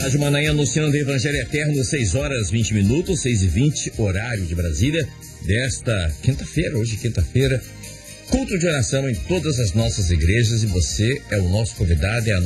Rádio Manaim anunciando o Evangelho Eterno, 6h20, 6h20, horário de Brasília, desta quinta-feira, hoje quinta-feira. Culto de oração em todas as nossas igrejas e você é o nosso convidado, é a